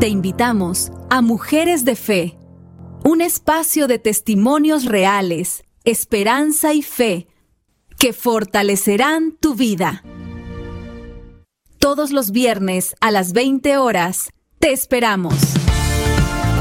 Te invitamos a Mujeres de Fe, un espacio de testimonios reales, esperanza y fe que fortalecerán tu vida. Todos los viernes a las 20 horas, te esperamos.